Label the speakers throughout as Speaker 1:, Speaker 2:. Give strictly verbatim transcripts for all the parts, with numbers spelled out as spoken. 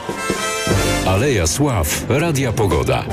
Speaker 1: Aleja Sław, Radia Pogoda.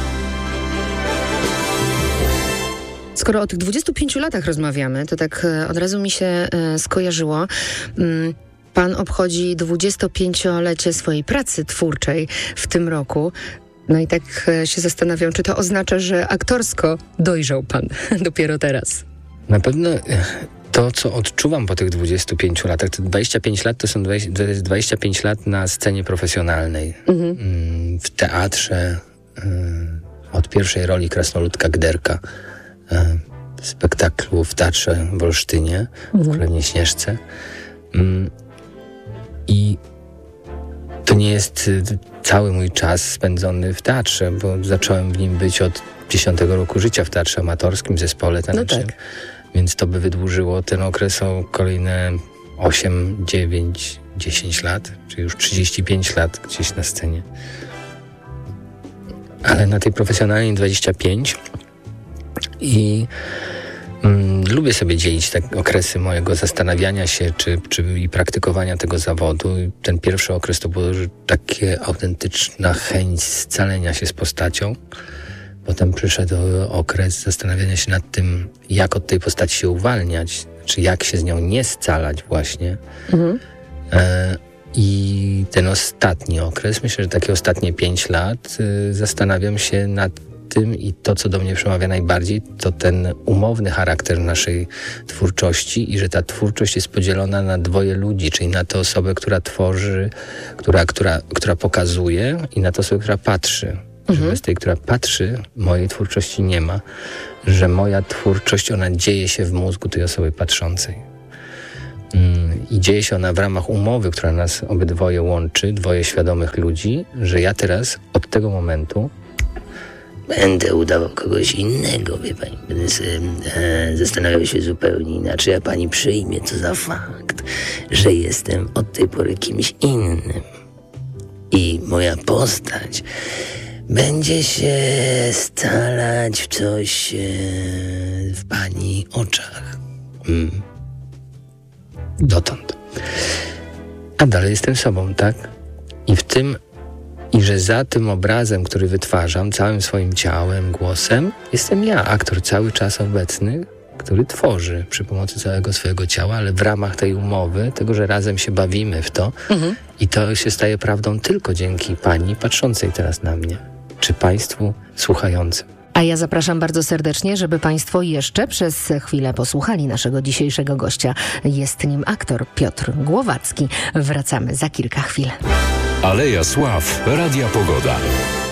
Speaker 2: Skoro o tych dwudziestu pięciu latach rozmawiamy, to tak od razu mi się e, skojarzyło. Mm, pan obchodzi dwudziestopięciolecie swojej pracy twórczej w tym roku. No i tak e, się zastanawiam, czy to oznacza, że aktorsko dojrzał pan dopiero teraz?
Speaker 3: Na pewno to, co odczuwam po tych dwudziestu pięciu latach, to dwadzieścia pięć lat to są dwadzieścia, to jest dwadzieścia pięć lat na scenie profesjonalnej. Mhm. W teatrze, od pierwszej roli krasnoludka Gderka, w spektaklu w Teatrze w Olsztynie, mhm. w Królewnie Śnieżce. I to nie jest cały mój czas spędzony w teatrze, bo zacząłem w nim być od dziesiątego roku życia w teatrze amatorskim, w zespole tanecznym. No tak. Więc to by wydłużyło ten okres o kolejne osiem, dziewięć, dziesięć lat, czy już trzydzieści pięć lat gdzieś na scenie. Ale na tej profesjonalnej dwadzieścia pięć i mm, lubię sobie dzielić tak okresy mojego zastanawiania się czy, czy i praktykowania tego zawodu. Ten pierwszy okres to była taka autentyczna chęć scalenia się z postacią. Potem przyszedł okres zastanawiania się nad tym, jak od tej postaci się uwalniać, czy jak się z nią nie scalać właśnie. Mhm. E, I ten ostatni okres, myślę, że takie ostatnie pięć lat, y, zastanawiam się nad tym i to, co do mnie przemawia najbardziej, to ten umowny charakter naszej twórczości i że ta twórczość jest podzielona na dwoje ludzi, czyli na tę osobę, która tworzy, która, która, która pokazuje i na tę osobę, która patrzy. Że mhm. bez tej, która patrzy, mojej twórczości nie ma. Że moja twórczość, ona dzieje się w mózgu tej osoby patrzącej. Mm, I dzieje się ona w ramach umowy, która nas obydwoje łączy, dwoje świadomych ludzi, że ja teraz od tego momentu
Speaker 4: będę udawał kogoś innego, wie pani. Będę sobie e, zastanawiał się zupełnie inaczej, a pani przyjmie to za fakt, że jestem od tej pory kimś innym. I moja postać będzie się scalać w coś e, w pani oczach.
Speaker 3: Mm. Dotąd. A dalej jestem sobą, tak? I w tym, i że za tym obrazem, który wytwarzam, całym swoim ciałem, głosem, jestem ja, aktor cały czas obecny, który tworzy przy pomocy całego swojego ciała, ale w ramach tej umowy, tego, że razem się bawimy w to mhm. i to się staje prawdą tylko dzięki pani patrzącej teraz na mnie, czy państwu słuchającym.
Speaker 2: A ja zapraszam bardzo serdecznie, żeby państwo jeszcze przez chwilę posłuchali naszego dzisiejszego gościa. Jest nim aktor Piotr Głowacki. Wracamy za kilka chwil.
Speaker 1: Aleja Sław, Radia Pogoda.